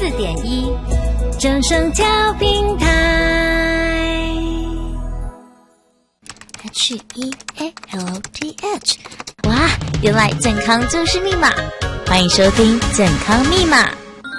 94.1正声调频台 HEALTH。 哇，原来健康就是密码，欢迎收听健康密码。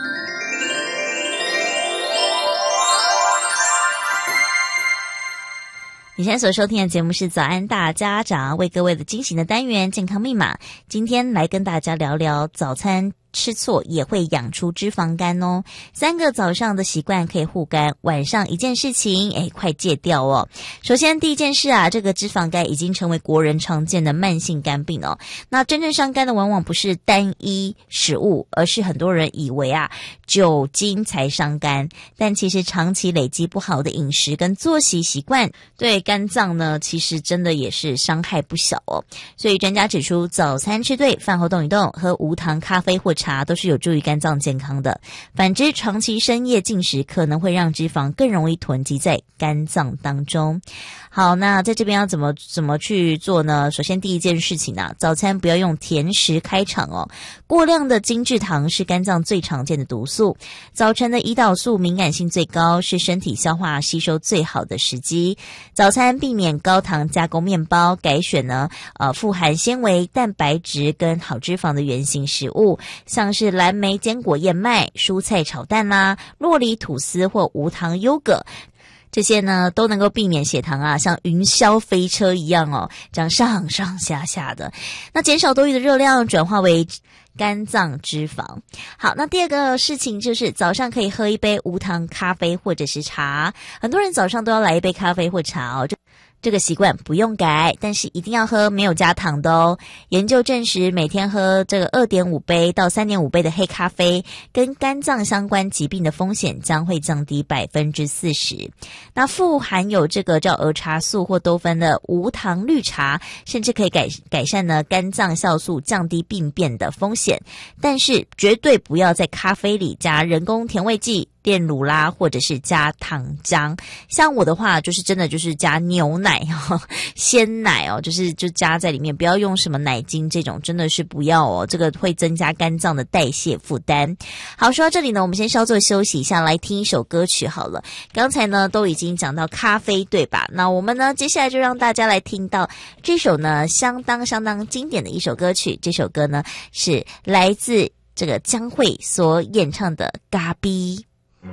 你现在所收听的节目是早安大家长，为各位的精行的单元健康密码。今天来跟大家聊聊早餐吃错也会养出脂肪肝哦。3个早上的习惯可以护肝，晚上1件事情，快戒掉哦。首先第一件事啊，这个脂肪肝已经成为国人常见的慢性肝病哦。那真正伤肝的往往不是单一食物，而是很多人以为啊酒精才伤肝，但其实长期累积不好的饮食跟作息习惯，对肝脏呢其实真的也是伤害不小哦。所以专家指出，早餐吃对，饭后动一动，喝无糖咖啡或茶都是有助于肝脏健康的。反之，长期深夜进食可能会让脂肪更容易囤积在肝脏当中。好，那在这边要怎么去做呢？首先第一件事情啊，早餐不要用甜食开场哦。过量的精制糖是肝脏最常见的毒素，早晨的胰岛素敏感性最高，是身体消化吸收最好的时机。早餐避免高糖加工面包，改选呢富含纤维、蛋白质跟好脂肪的原型食物，像是蓝莓坚果燕麦、蔬菜炒蛋啦、酪梨吐司或无糖优格。这些呢都能够避免血糖啊像云霄飞车一样哦，这样上上下下的，那减少多余的热量，转化为肝脏脂肪。好，那第二个事情就是早上可以喝一杯无糖咖啡或者是茶。很多人早上都要来一杯咖啡或茶哦，这个习惯不用改，但是一定要喝没有加糖的哦。研究证实，每天喝这个 2.5 杯到 3.5 杯的黑咖啡，跟肝脏相关疾病的风险将会降低 40%。 那富含有这个叫儿茶素或多酚的无糖绿茶，甚至可以改善呢肝脏酵素，降低病变的风险。但是绝对不要在咖啡里加人工甜味剂、炼乳啦，或者是加糖浆。像我的话就是真的就是加牛奶鲜奶哦，就加在里面，不要用什么奶精这种，真的是不要哦，这个会增加肝脏的代谢负担。好，说到这里呢，我们先稍作休息一下，来听一首歌曲好了。刚才呢都已经讲到咖啡对吧，那我们呢接下来就让大家来听到这首呢相当经典的一首歌曲。这首歌呢是来自这个江蕙所演唱的《咖啡》。